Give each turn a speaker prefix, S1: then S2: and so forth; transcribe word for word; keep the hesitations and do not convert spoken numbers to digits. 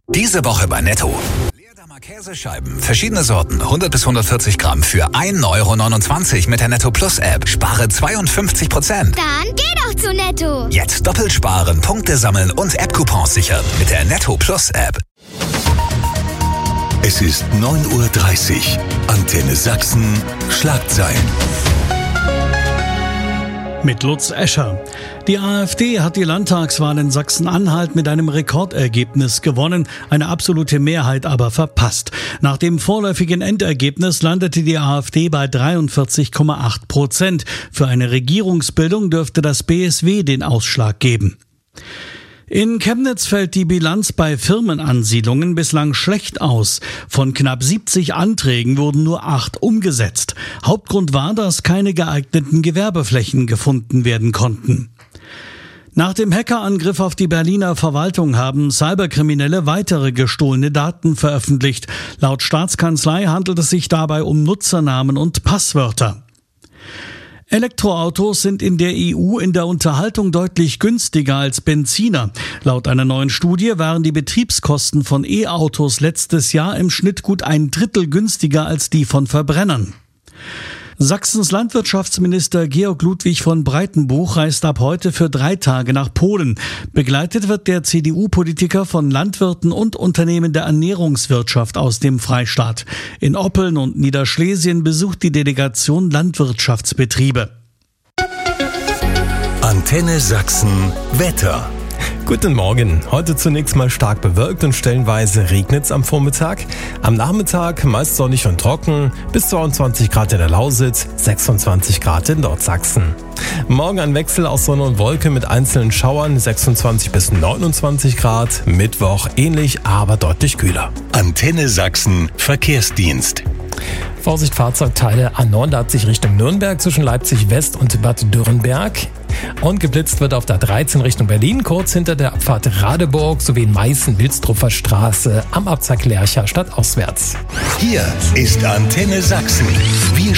S1: Diese Woche bei Netto. Leerdammer Käsescheiben, verschiedene Sorten, hundert bis hundertvierzig Gramm für ein Euro neunundzwanzig mit der Netto Plus App. Spare zweiundfünfzig Prozent.
S2: Dann geh doch zu Netto.
S1: Jetzt doppelt sparen, Punkte sammeln und App-Coupons sichern mit der Netto Plus App.
S3: Es ist neun Uhr dreißig. Antenne Sachsen. Schlagzeilen.
S4: Mit Lutz Escher. Die AfD hat die Landtagswahl in Sachsen-Anhalt mit einem Rekordergebnis gewonnen, eine absolute Mehrheit aber verpasst. Nach dem vorläufigen Endergebnis landete die AfD bei dreiundvierzig Komma acht Prozent. Für eine Regierungsbildung dürfte das B S W den Ausschlag geben. In Chemnitz fällt die Bilanz bei Firmenansiedlungen bislang schlecht aus. Von knapp siebzig Anträgen wurden nur acht umgesetzt. Hauptgrund war, dass keine geeigneten Gewerbeflächen gefunden werden konnten. Nach dem Hackerangriff auf die Berliner Verwaltung haben Cyberkriminelle weitere gestohlene Daten veröffentlicht. Laut Staatskanzlei handelt es sich dabei um Nutzernamen und Passwörter. Elektroautos sind in der E U in der Unterhaltung deutlich günstiger als Benziner. Laut einer neuen Studie waren die Betriebskosten von E-Autos letztes Jahr im Schnitt gut ein Drittel günstiger als die von Verbrennern. Sachsens Landwirtschaftsminister Georg Ludwig von Breitenbuch reist ab heute für drei Tage nach Polen. Begleitet wird der C D U-Politiker von Landwirten und Unternehmen der Ernährungswirtschaft aus dem Freistaat. In Oppeln und Niederschlesien besucht die Delegation Landwirtschaftsbetriebe.
S3: Antenne Sachsen. Wetter.
S5: Guten Morgen. Heute zunächst mal stark bewölkt und stellenweise regnet's am Vormittag. Am Nachmittag meist sonnig und trocken, bis zweiundzwanzig Grad in der Lausitz, sechsundzwanzig Grad in Nordsachsen. Morgen ein Wechsel aus Sonne und Wolke mit einzelnen Schauern, sechsundzwanzig bis neunundzwanzig Grad. Mittwoch ähnlich, aber deutlich kühler.
S3: Antenne Sachsen. Verkehrsdienst.
S5: Vorsicht, Fahrzeugteile A neun Leipzig Richtung Nürnberg zwischen Leipzig West und Bad Dürrenberg. Und geblitzt wird auf der dreizehn Richtung Berlin, kurz hinter der Abfahrt Radeburg sowie in Meißen-Wilstrupfer Straße am Abzweig Lercha stadtauswärts.
S3: Hier ist Antenne Sachsen. Wir